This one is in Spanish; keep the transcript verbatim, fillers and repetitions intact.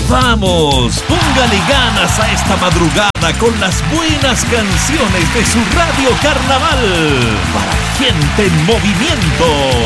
Vamos, póngale ganas a esta madrugada con las buenas canciones de su Radio Carnaval. Para gente en movimiento.